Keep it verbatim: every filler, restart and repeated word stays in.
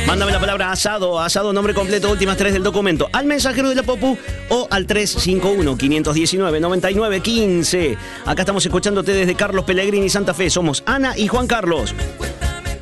Mándame la palabra asado, asado, nombre completo, últimas tres del documento, al mensajero de la Popu o al tres cinco uno, cinco uno nueve, nueve nueve uno cinco. Acá estamos escuchándote desde Carlos Pellegrini, Santa Fe. Somos Ana y Juan Carlos.